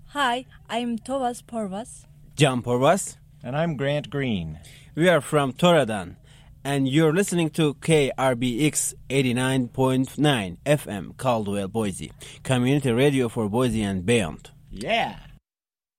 Hi, I'm Tovas Porvas. Can Porvas. And I'm Grant Green. We are from Toradan, and you're listening to KRBX 89.9 FM, Caldwell, Boise, community radio for Boise and beyond. Yeah.